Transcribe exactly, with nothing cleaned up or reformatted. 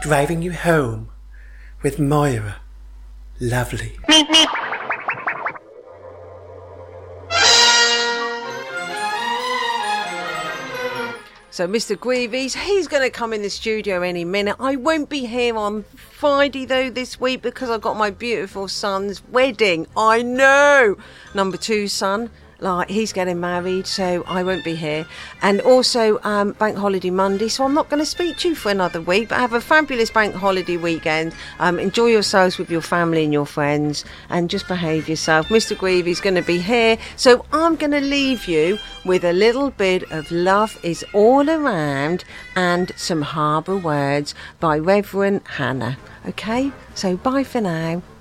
driving you home with Moira. Lovely. So Mister Greavies, he's going to come in the studio any minute. I won't be here on Friday, though, this week because I've got my beautiful son's wedding. I know! Number two son, like, he's getting married, so I won't be here. And also um, Bank Holiday Monday, so I'm not going to speak to you for another week, but have a fabulous Bank Holiday weekend. Um, enjoy yourselves with your family and your friends, and just behave yourself. Mister Greavy's going to be here, so I'm going to leave you with a little bit of Love Is All Around and some Harbour Words by Reverend Hannah. Okay, so bye for now.